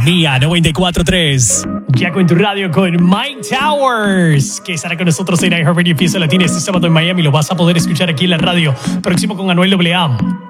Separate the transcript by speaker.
Speaker 1: Mía 94.3. Ya con tu radio con Mike Towers, que estará con nosotros en iHeartRadio Fiesta Latina este sábado en Miami. Lo vas a poder escuchar aquí en la radio. Próximo con Anuel AA.